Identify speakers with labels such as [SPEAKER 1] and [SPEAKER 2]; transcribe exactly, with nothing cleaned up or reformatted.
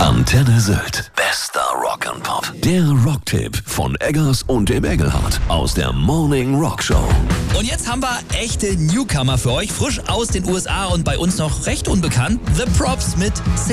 [SPEAKER 1] Antenne Sylt. Bester Rock'n'Pop. Der Rocktipp von Eggers und dem Engelhardt aus der Morning Rock Show.
[SPEAKER 2] Und jetzt haben wir echte Newcomer für euch, frisch aus den U S A und bei uns noch recht unbekannt. The Props mit